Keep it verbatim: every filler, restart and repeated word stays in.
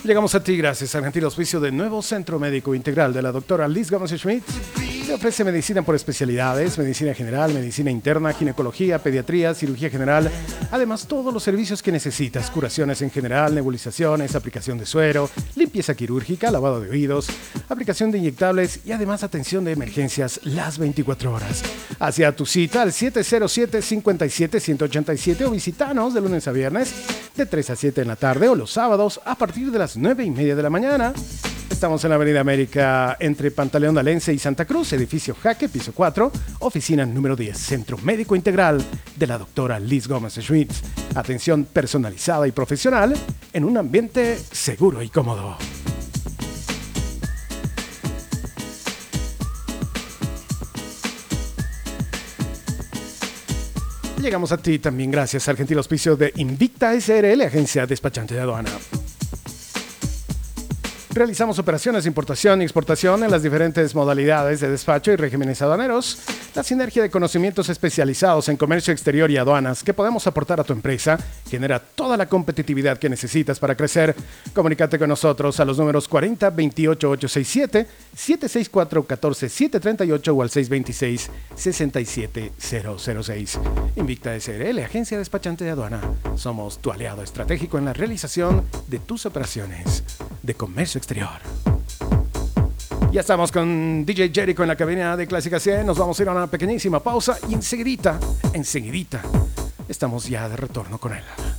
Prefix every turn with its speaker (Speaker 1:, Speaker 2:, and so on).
Speaker 1: Llegamos a ti gracias al gentil auspicio del nuevo Centro Médico Integral de la doctora Liz Gómez Schmidt. Te ofrece medicina por especialidades, medicina general, medicina interna, ginecología, pediatría, cirugía general. Además, todos los servicios que necesitas. Curaciones en general, nebulizaciones, aplicación de suero, limpieza quirúrgica, lavado de oídos, aplicación de inyectables y además atención de emergencias las veinticuatro horas. Hacia tu cita al siete cero siete, cinco siete, uno ocho siete o visitanos de lunes a viernes de tres a siete en la tarde o los sábados a partir de las nueve y media de la mañana. Estamos en la Avenida América entre Pantaleón de Alense y Santa Cruz, edificio Jaque, piso cuatro, oficina número diez, Centro Médico Integral de la doctora Liz Gómez Schmidt. Atención personalizada y profesional en un ambiente seguro y cómodo. Llegamos a ti también gracias al gentil auspicio de Invicta S R L, agencia despachante de aduana. Realizamos operaciones de importación y exportación en las diferentes modalidades de despacho y regímenes aduaneros. La sinergia de conocimientos especializados en comercio exterior y aduanas que podemos aportar a tu empresa genera toda la competitividad que necesitas para crecer. Comunícate con nosotros a los números cuarenta, veintiocho, ochocientos sesenta y siete, siete seis cuatro, catorce, setecientos treinta y ocho o al seis dos seis, sesenta y siete cero cero seis. Invicta S R L, agencia despachante de aduana. Somos tu aliado estratégico en la realización de tus operaciones de comercio exterior. Ya estamos con D J Jericho en la cabina de Clásica cien. Nos vamos a ir a una pequeñísima pausa y enseguidita, enseguidita, estamos ya de retorno con él.